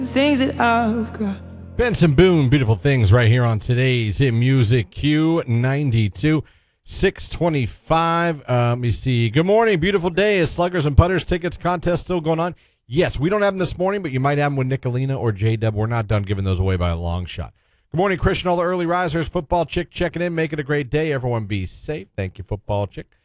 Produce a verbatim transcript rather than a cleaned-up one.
things that I've got. Benson Boone, Beautiful Things, right here on today's Hit Music Q ninety-two, six twenty-five. Uh, let me see. Good morning, beautiful day. Is Sluggers and Putters tickets contest still going on? Yes, we don't have them this morning, but you might have them with Nicolina or J-Dub. We're not done giving those away by a long shot. Good morning, Christian, all the early risers. Football Chick checking in, making a great day. Everyone be safe. Thank you, Football Chick.